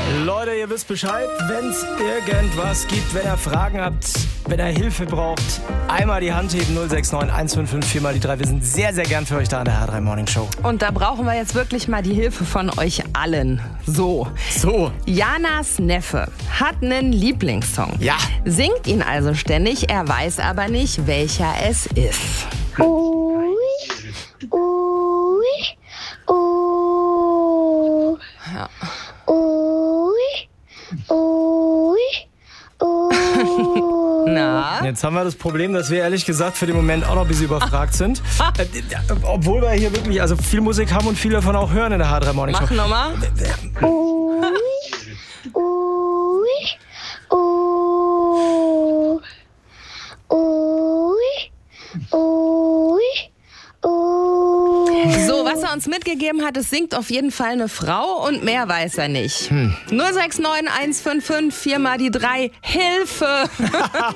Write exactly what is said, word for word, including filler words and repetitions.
Leute, ihr wisst Bescheid, wenn es irgendwas gibt, wenn ihr Fragen habt, wenn ihr Hilfe braucht, einmal die Hand heben, null sechs neun eins fünf fünf vier mal die drei. Wir sind sehr, sehr gern für euch da in der H drei Morning Show. Und da brauchen wir jetzt wirklich mal die Hilfe von euch allen. So. So. Janas Neffe hat einen Lieblingssong. Ja. Singt ihn also ständig, er weiß aber nicht, welcher es ist. Ui, ui, ui. Ja. Ui, ui, ui. Na? Jetzt haben wir das Problem, dass wir ehrlich gesagt für den Moment auch noch ein bisschen überfragt sind. Äh, Obwohl wir hier wirklich also viel Musik haben und viel davon auch hören in der H drei Morning Show. Mach nochmal. Ui, ui, ui. Ui, ui, ui. So, was er uns mitgegeben hat, es singt auf jeden Fall eine Frau und mehr weiß er nicht. Hm. null sechs neun eins fünf fünf vier mal die drei. Hilfe!